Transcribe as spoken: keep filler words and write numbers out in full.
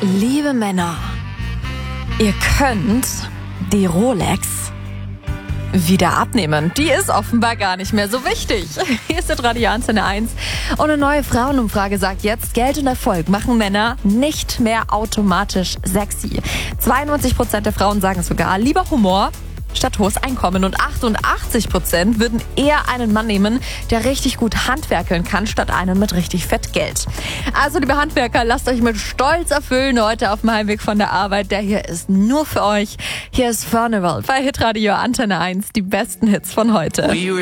Liebe Männer, ihr könnt die Rolex wieder abnehmen. Die ist offenbar gar nicht mehr so wichtig. Hier ist der Radio Antenne eins und eine neue Frauenumfrage sagt jetzt, Geld und Erfolg machen Männer nicht mehr automatisch sexy. zweiundneunzig Prozent der Frauen sagen sogar, lieber Humor statt hohes Einkommen, und achtundachtzig Prozent würden eher einen Mann nehmen, der richtig gut handwerkeln kann, statt einen mit richtig fett Geld. Also liebe Handwerker, lasst euch mit Stolz erfüllen heute auf dem Heimweg von der Arbeit. Der hier ist nur für euch. Hier ist Furnival bei Hitradio Antenne eins, die besten Hits von heute.